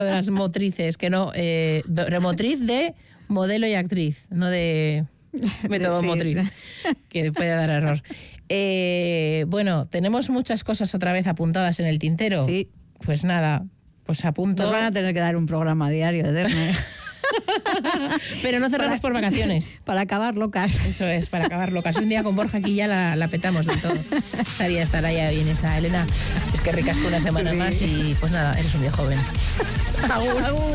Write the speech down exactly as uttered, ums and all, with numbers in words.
de las motrices, que no, eh, remotriz de modelo y actriz, no de método Sí. motriz, que puede dar error. Eh, bueno, tenemos muchas cosas otra vez apuntadas en el tintero. Sí. Pues nada, pues apunto. Nos van a tener que dar un programa diario, Edurne. Pero no cerramos Para- por vacaciones. Para acabar locas. Eso es, para acabar locas. Un día con Borja aquí ya la, la petamos del todo. Estaría estar allá bien esa Elena. Es que ricasco una semana Sí. más y pues nada, eres un día joven. Agur.